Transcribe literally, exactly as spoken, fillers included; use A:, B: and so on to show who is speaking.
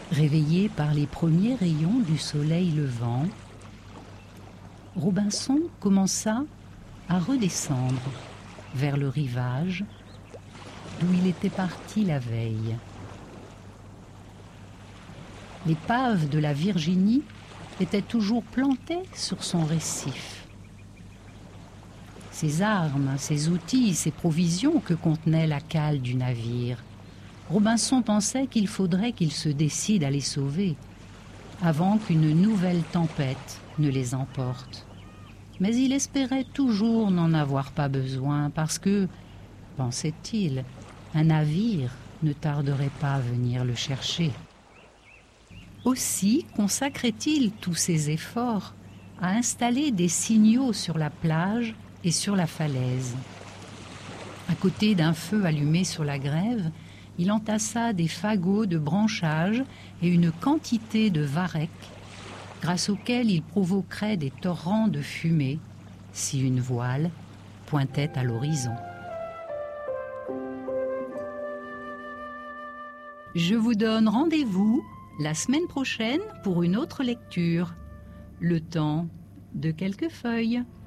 A: Réveillé par les premiers rayons du soleil levant, Robinson commença à redescendre vers le rivage d'où il était parti la veille. L'épave de la Virginie était toujours plantée sur son récif. Ses armes, ses outils, ses provisions que contenait la cale du navire, Robinson pensait qu'il faudrait qu'il se décide à les sauver avant qu'une nouvelle tempête ne les emporte. Mais il espérait toujours n'en avoir pas besoin parce que, pensait-il, un navire ne tarderait pas à venir le chercher. Aussi consacrait-il tous ses efforts à installer des signaux sur la plage et sur la falaise. À côté d'un feu allumé sur la grève, il entassa des fagots de branchages et une quantité de varechs, grâce auxquels il provoquerait des torrents de fumée si une voile pointait à l'horizon. Je vous donne rendez-vous la semaine prochaine pour une autre lecture. Le temps de quelques feuilles.